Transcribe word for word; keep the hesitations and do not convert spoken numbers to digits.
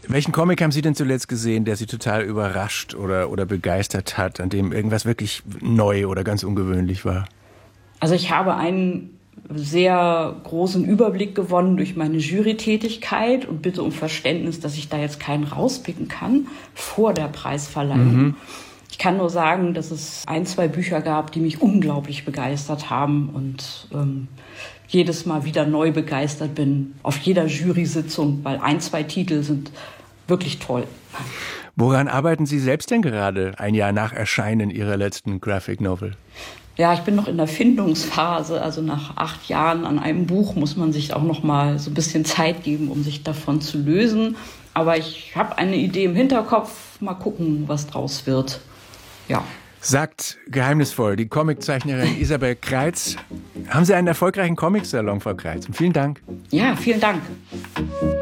Welchen Comic haben Sie denn zuletzt gesehen, der Sie total überrascht oder, oder begeistert hat, an dem irgendwas wirklich neu oder ganz ungewöhnlich war? Also ich habe einen sehr großen Überblick gewonnen durch meine Jurytätigkeit und bitte um Verständnis, dass ich da jetzt keinen rauspicken kann vor der Preisverleihung. Mhm. Ich kann nur sagen, dass es ein, zwei Bücher gab, die mich unglaublich begeistert haben und ähm, jedes Mal wieder neu begeistert bin auf jeder Jury-Sitzung, weil ein, zwei Titel sind wirklich toll. Woran arbeiten Sie selbst denn gerade, ein Jahr nach Erscheinen Ihrer letzten Graphic Novel? Ja, ich bin noch in der Findungsphase. Also nach acht Jahren an einem Buch muss man sich auch noch mal so ein bisschen Zeit geben, um sich davon zu lösen. Aber ich habe eine Idee im Hinterkopf. Mal gucken, was draus wird. Ja. Sagt geheimnisvoll die Comiczeichnerin Isabel Kreitz. Haben Sie einen erfolgreichen Comicsalon, Frau Kreitz? Und vielen Dank. Ja, vielen Dank.